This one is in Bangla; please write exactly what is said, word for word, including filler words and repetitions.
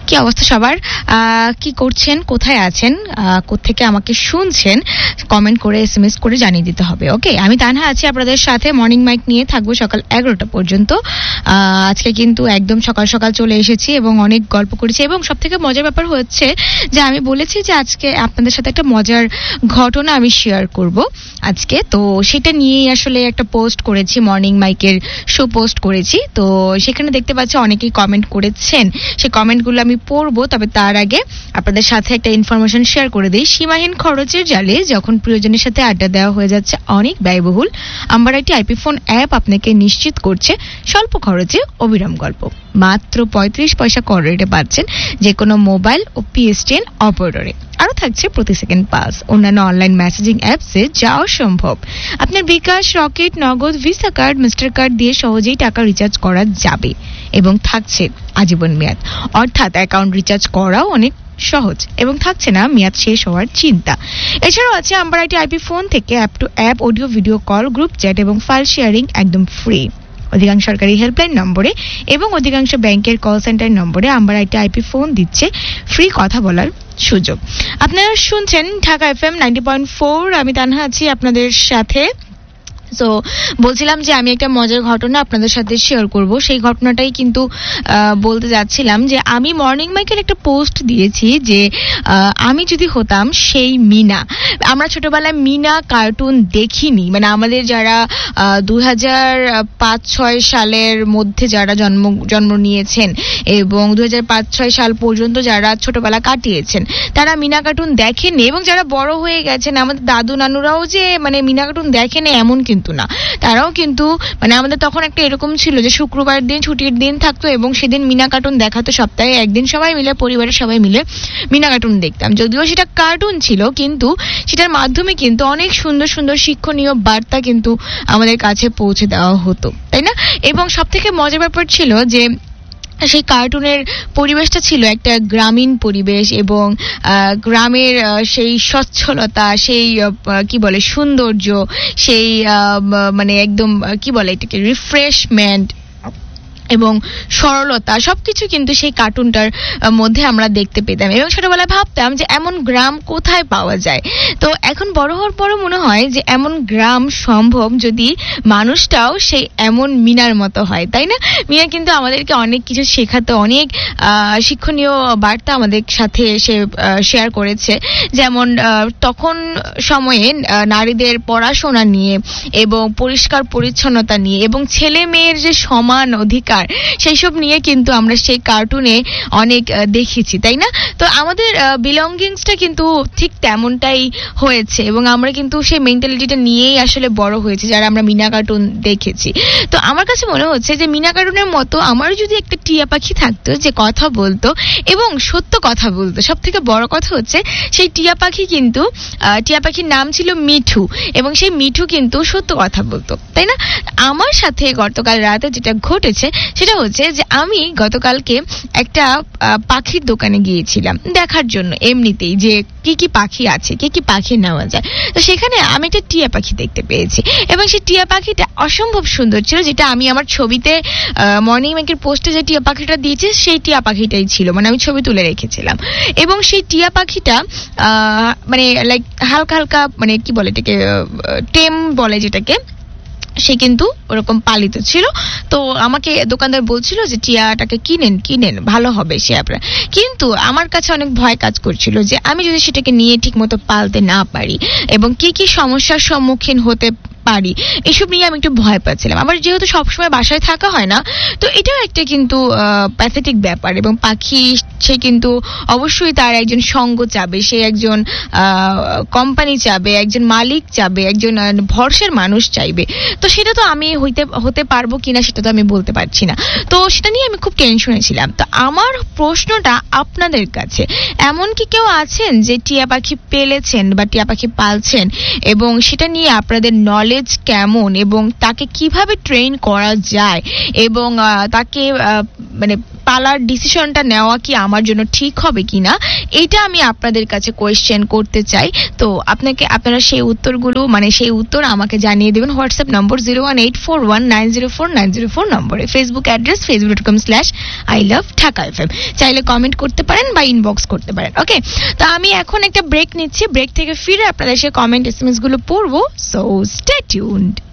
কি অবস্থা সবার? কি করছেন, কোথায় আছেন, কোত্থেকে আমাকে শুনছেন, কমেন্ট করে এসএমএস করে জানিয়ে দিতে হবে। ওকে, আমি তানহা আছি আপনাদের সাথে, মর্নিং মাইক নিয়ে থাকবো সকাল এগারোটা পর্যন্ত। আজকে কিন্তু একদম সকাল সকাল চলে এসেছি এবং অনেক গল্প করেছি, এবং সব থেকে মজার ব্যাপার হচ্ছে যে আমি বলেছি যে আজকে আপনাদের সাথে একটা মজার ঘটনা আমি শেয়ার করব আজকে। তো সেটা নিয়েই আসলে একটা পোস্ট করেছি, মর্নিং মাইকের শো পোস্ট করেছি। তো সেখানে দেখতে পাচ্ছি অনেকেই কমেন্ট করেছেন, সেই কমেন্টগুলো আমি পড়বো। তবে তার আগে আপনাদের সাথে একটা ইনফরমেশন শেয়ার করে দিই। সীমাহীন খরচের জালে যখন প্রিয়জনের সাথে আড্ডা দেওয়া হয়ে যাচ্ছে অনেক ব্যয়বহুল, আমার একটি আইপি ফোন অ্যাপ আপনাকে নিশ্চিত করছে স্বল্প খরচে অবিরাম গল্প। মাত্র পঁয়ত্রিশ পয়সা কর রেটে পাচ্ছেন যে কোনো মোবাইল ও পিএসটিএন অপারেটরে। আরো থাকছে প্রতি সেকেন্ড পাস। অন্যান্য অনলাইন মেসেজিং অ্যাপসে যাওয়া সম্ভব। আপনার বিকাশ, রকেট, নগদ, ভিসা কার্ড, মাস্টার কার্ড দিয়ে সহজেই টাকা রিচার্জ করা যাবে এবং থাকছে আজীবন মেয়াদ, অর্থাৎ অ্যাকাউন্ট রিচার্জ করাও অনেক সহজ এবং থাকছে না মেয়াদ শেষ হওয়ার চিন্তা। এছাড়াও আছে আমার একটি আইপি ফোন থেকে app two app audio video call, group chat এবং ফাইল শেয়ারিং একদম ফ্রি। অধিকাংশ সরকারি হেল্পলাইন নম্বরে এবং অধিকাংশ ব্যাংকের কল সেন্টার নম্বরে আমরা একটা আইপি ফোন দিচ্ছে ফ্রি কথা বলার সুযোগ। আপনারা শুনছেন Dhaka FM ninety point four. আমি তানহা আছি আপনাদের সাথে। সো বলছিলাম যে আমি একটা মজার ঘটনা আপনাদের সাথে শেয়ার করব। সেই ঘটনাটাই কিন্তু বলতে যাচ্ছিলাম যে আমি মর্নিং মাইকের একটা পোস্ট দিয়েছি যে আমি যদি হতাম সেই মিনা। আমরা ছোটবেলায় মিনা কার্টুন দেখিনি, মানে আমাদের যারা দুই হাজার পাঁচ ছয় সালের মধ্যে যারা জন্ম জন্ম নিয়েছেন এবং দুই হাজার পাঁচ ছয় সাল পর্যন্ত যারা ছোটবেলা কাটিয়েছেন তারা মিনা কার্টুন দেখেননি, এবং যারা বড় হয়ে গেছেন আমাদের দাদু নানুরাও যে মানে মিনা কার্টুন দেখেনি এমন কিন্তু না। তারাও কিন্তু মানে আমাদের তখন একটা এরকম ছিল যে শুক্রবার দিন ছুটির দিন থাকতো এবং সেদিন মিনা কার্টুন দেখাতো। সপ্তাহে একদিন সবাই মিলে, পরিবারের সবাই মিলে মিনা কার্টুন দেখতাম। যদিও সেটা কার্টুন ছিল কিন্তু সেটার মাধ্যমে কিন্তু অনেক সুন্দর সুন্দর শিক্ষণীয় বার্তা কিন্তু আমাদের কাছে পৌঁছে দেওয়া হতো, তাই না? এবং সব থেকে মজার ব্যাপার ছিল যে সেই কার্টুনের পরিবেশটা ছিল একটা গ্রামীণ পরিবেশ এবং গ্রামের সেই সচ্ছলতা, সেই কি বলে সৌন্দর্য, সেই মানে একদম কি বলে এটাকে রিফ্রেশমেন্ট এবং সরলতা, সবকিছু কিন্তু সেই কার্টুনটার মধ্যে আমরা দেখতে পেতাম। এবং ছোটবেলায় ভাবতাম যে এমন গ্রাম কোথায় পাওয়া যায়। তো এখন বড় হওয়ার পরও মনে হয় যে এমন গ্রাম সম্ভব যদি মানুষটাও সেই এমন মিনার মতো হয়, তাই না? মিনা কিন্তু আমাদেরকে অনেক কিছু শেখাতো, অনেক শিক্ষণীয় বার্তা আমাদের সাথে সে শেয়ার করেছে। যেমন তখন সময়ে নারীদের পড়াশোনা নিয়ে এবং পরিষ্কার পরিচ্ছন্নতা নিয়ে এবং ছেলে মেয়ের যে সমান অধিকার, সেই সব নিয়ে কিন্তু আমরা সেই কার্টুনে অনেক দেখেছি, তাই না? তো আমাদের বিলঙ্গিংসটা কিন্তু ঠিক তেমনটাই হয়েছে এবং আমরা কিন্তু সেই মেন্টালিটিটা নিয়েই আসলে বড় হয়েছে যারা আমরা মিনা কার্টুন দেখেছি। তো আমার কাছে মনে হচ্ছে যে মিনা কার্টুনের মতো আমারও যদি একটা টিয়া পাখি থাকতো যে কথা বলতো এবং সত্য কথা বলতো। সব থেকে বড় কথা হচ্ছে সেই টিয়া পাখি কিন্তু টিয়া পাখির নাম ছিল মিঠু এবং সেই মিঠু কিন্তু সত্য কথা বলতো, তাই না? আমার সাথে গতকাল রাতে যেটা ঘটেছে সেটা হচ্ছে যে আমি গতকালকে একটা পাখির দোকানে গিয়েছিলাম দেখার জন্য, এমনিতেই যে কি কি পাখি আছে, কি কি পাখি নেওয়া যায়। তো সেখানে আমি একটা টিয়া পাখি দেখতে পেয়েছি এবং সেই টিয়া পাখিটা অসম্ভব সুন্দর ছিল, যেটা আমি আমার ছবিতে মর্নিং মাইকের পোস্টে যে টিয়া পাখিটা দিয়েছে সেই টিয়া পাখিটাই ছিল, মানে আমি ছবি তুলে রেখেছিলাম। এবং সেই টিয়া পাখিটা মানে লাইক হালকা হালকা মানে কি বলে এটাকে টেম বলে যেটাকে, সে কিন্তু ওরকম পালিত ছিল। তো আমাকে দোকানদার বলছিল যে টিয়াটাকে কিনেন কিনেন ভালো হবে সে আপনার। কিন্তু আমার কাছে অনেক ভয় কাজ করছিল যে আমি যদি সেটাকে নিয়ে ঠিক মতো পালতে না পারি এবং কি কি সমস্যার সম্মুখীন হতে পারি, এসব নিয়ে আমি একটু ভয় পাচ্ছিলাম। আমার যেহেতু সবসময় বাসায় থাকা হয় না, তো এটাও একটা কিন্তু প্যাথেটিক ব্যাপার। এবং পাখি সে কিন্তু অবশ্যই তার একজন সঙ্গ চাবে, সে একজন কোম্পানি চাবে, একজন মালিক চাবে, একজন ভরসার মানুষ চাইবে। তো সেটা তো আমি হইতে হতে পারবো কিনা সেটা তো আমি বলতে পারছি না। তো সেটা নিয়ে আমি খুব টেনশনে ছিলাম। তো আমার প্রশ্নটা আপনাদের কাছে, এমন কি কেউ আছেন যে টিয়া পাখি পেলেছেন বা টিয়া পাখি পালছেন এবং সেটা নিয়ে আপনাদের নলেজ কেমন এবং তাকে কিভাবে ট্রেন করা যায় এবং তাকে মানে পালার ডিসিশনটা নেওয়া কি আমার জন্য ঠিক হবে কিনা, এটা আমি আপনাদের কাছে কোয়েশ্চেন করতে চাই। তো আপনাকে আপনারা সেই উত্তরগুলো মানে সেই উত্তর আমাকে জানিয়ে দেবেন WhatsApp number zero one eight four one nine zero four nine zero four নম্বরে। Facebook address Facebook dot com slash I love Dhaka FM. চাইলে কমেন্ট করতে পারেন বা ইনবক্স করতে পারেন। ওকে, তো আমি এখন একটা ব্রেক নিচ্ছি, ব্রেক থেকে ফিরে আপনাদের সেই কমেন্ট এসএমএস গুলো পড়বো। So stay tuned.